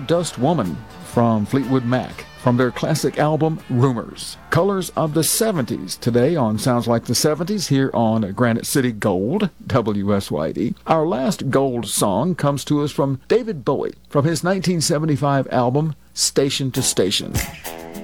Stardust Woman from Fleetwood Mac from their classic album Rumors. Colors of the 70s today on Sounds Like the 70s here on Granite City Gold, WSYD. Our last gold song comes to us from David Bowie from his 1975 album Station to Station.